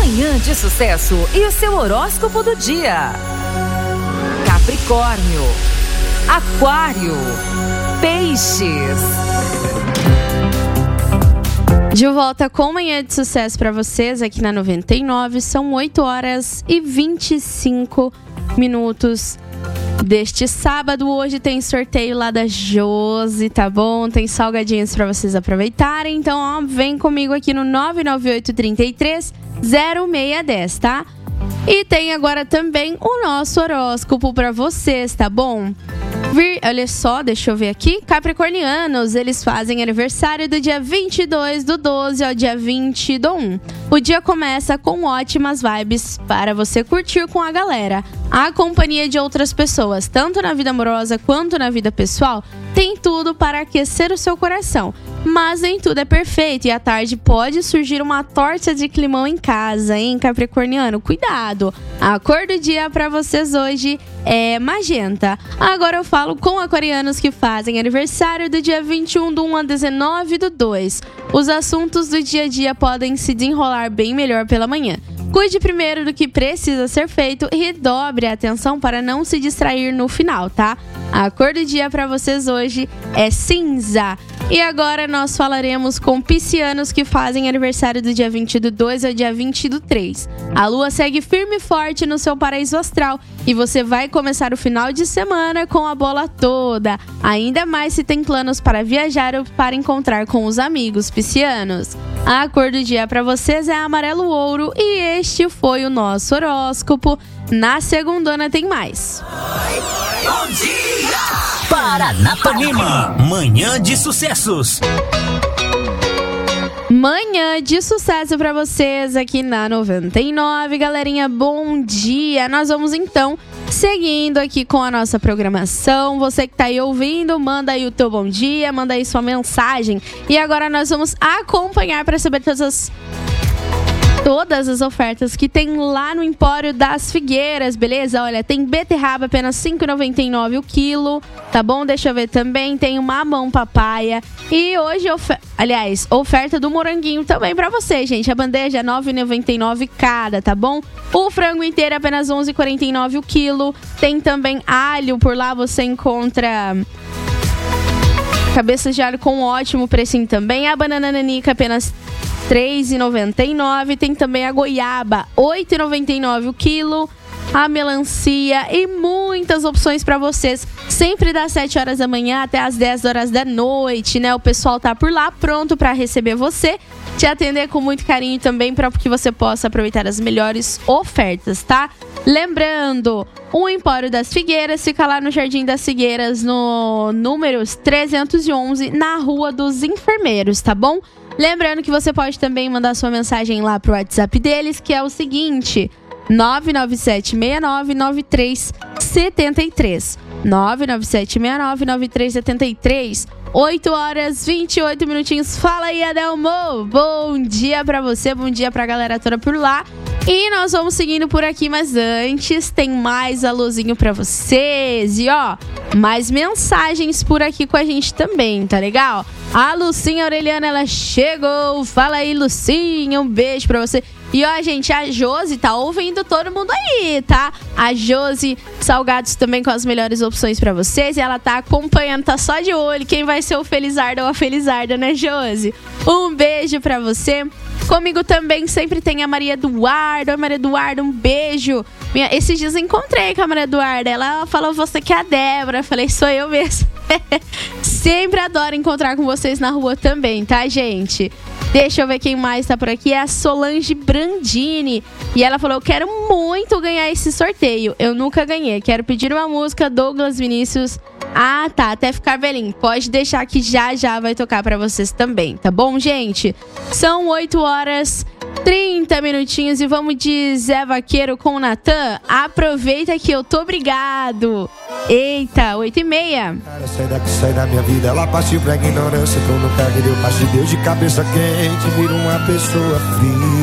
Manhã de Sucesso e o seu horóscopo do dia. Capricórnio, Aquário, Peixes. De volta com Manhã de Sucesso para vocês aqui na 99. São 8 horas e 25 minutos deste sábado. Hoje tem sorteio lá da Josi, tá bom? Tem salgadinhos para vocês aproveitarem. Então, ó, vem comigo aqui no 998330610, tá? E tem agora também o nosso horóscopo para vocês, tá bom? Olha só, deixa eu ver aqui. Capricornianos, eles fazem aniversário do dia 22/12 ao dia 20/1. O dia começa com ótimas vibes para você curtir com a galera. A companhia de outras pessoas, tanto na vida amorosa quanto na vida pessoal, tem tudo para aquecer o seu coração. Mas nem tudo é perfeito e à tarde pode surgir uma torta de climão em casa, hein, Capricorniano? Cuidado! A cor do dia para vocês hoje é magenta. Agora eu falo com aquarianos que fazem aniversário do dia 21/1 a 19/2. Os assuntos do dia a dia podem se desenrolar bem melhor pela manhã. Cuide primeiro do que precisa ser feito e dobre a atenção para não se distrair no final, tá? A cor do dia para vocês hoje é cinza. E agora nós falaremos com piscianos que fazem aniversário do dia 20/2 ao dia 20/3. A lua segue firme e forte no seu paraíso astral e você vai começar o final de semana com a bola toda. Ainda mais se tem planos para viajar ou para encontrar com os amigos piscianos. A cor do dia para vocês é amarelo ouro e este foi o nosso horóscopo. Na segundona tem mais. Bom dia! Paranapanema, Manhã de Sucessos. Manhã de sucesso para vocês aqui na 99, galerinha, bom dia. Nós vamos então seguindo aqui com a nossa programação. Você que tá aí ouvindo, manda aí o teu bom dia, manda aí sua mensagem. E agora nós vamos acompanhar para saber todas as ofertas que tem lá no Empório das Figueiras, beleza? Olha, tem beterraba apenas R$ 5,99 o quilo, tá bom? Deixa eu ver também, tem o mamão papaya. E hoje, oferta do moranguinho também pra você, gente. A bandeja é R$ 9,99 cada, tá bom? O frango inteiro é apenas R$ 11,49 o quilo. Tem também alho, por lá você encontra cabeças de alho com ótimo precinho também. A banana nanica apenas R$ 3,99. Tem também a goiaba, R$ 8,99 o quilo. A melancia e muitas opções para vocês. Sempre das 7 horas da manhã até as 10 horas da noite, né? O pessoal tá por lá pronto para receber você, te atender com muito carinho também para que você possa aproveitar as melhores ofertas, tá? Lembrando, o Empório das Figueiras fica lá no Jardim das Figueiras, no número 311, na Rua dos Enfermeiros, tá bom? Lembrando que você pode também mandar sua mensagem lá pro WhatsApp deles, que é o seguinte: 997699373. 997699373. 8 horas 28 minutinhos. Fala aí, Adelmo. Bom dia pra você, bom dia pra galera toda por lá. E nós vamos seguindo por aqui, mas antes tem mais alôzinho pra vocês. E ó, mais mensagens por aqui com a gente também, tá legal? A Lucinha Aureliana, ela chegou. Fala aí, Lucinha, um beijo pra você. E ó, gente, a Josi tá ouvindo todo mundo aí, tá? A Josi, salgados também com as melhores opções pra vocês. E ela tá acompanhando, tá só de olho quem vai ser o Felizardo ou a Felizarda, né, Josi? Um beijo pra você. Comigo também sempre tem a Maria Eduarda. Oi, Maria Eduarda, um beijo. Esses dias eu encontrei com a Maria Eduarda. Ela falou, você que é a Débora. Eu falei, sou eu mesmo. Sempre adoro encontrar com vocês na rua também, tá, gente? Deixa eu ver quem mais tá por aqui. É a Solange Brandini. E ela falou, eu quero muito ganhar esse sorteio. Eu nunca ganhei. Quero pedir uma música, Douglas Vinícius. Ah, tá. Até ficar velhinho. Pode deixar que já vai tocar pra vocês também, tá bom, gente? São 8 horas 30 minutinhos e vamos de Zé Vaqueiro com o Natan. Aproveita que eu tô obrigado. Eita, 8h30. Sai daqui, sai da minha vida. Ela partiu pra ignorância, então não carreguei. Eu passo de Deus de cabeça quente, vira uma pessoa fria.